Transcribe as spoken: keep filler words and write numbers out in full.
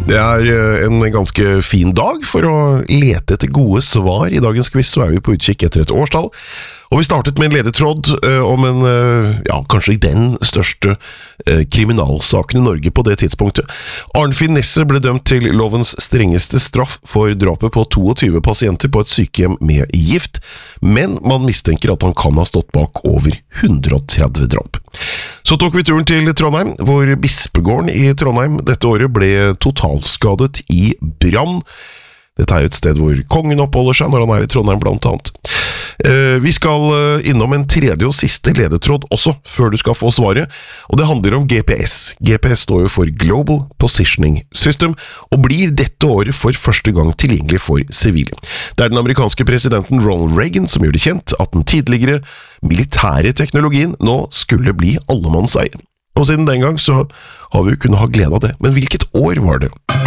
Det er en ganske fin dag for å lete etter gode svar. I dagens quiz så er vi på utkikk etter et årstall. Og vi startet med en ledetråd uh, om en, uh, ja, kanskje den største uh, kriminalsaken i Norge på det tidspunktet. Arnfinn Nesse ble dømt til lovens strengeste straff for drapet på tjueto pasienter på et sykehjem med gift, men man mistenker at han kan ha stått bak over hundre og tretti drap. Så tok vi turen til Trondheim, hvor Bispegården i Trondheim dette året ble totalskadet i brann. Dette er jo et sted hvor kongen oppholder seg når han er i Trondheim blant annet. Eh, vi skal innom en tredje og siste ledetråd også, før du skal få svaret, og det handler om G P S. G P S står jo for Global Positioning System, og blir dette året for første gang tilgjengelig for sivile. Det er den amerikanske presidenten Ronald Reagan som gjør det kjent at den tidligere militære teknologien nå skulle bli allemannseie. Og siden den gang så har vi jo kunnet ha glede av det, men hvilket år var det?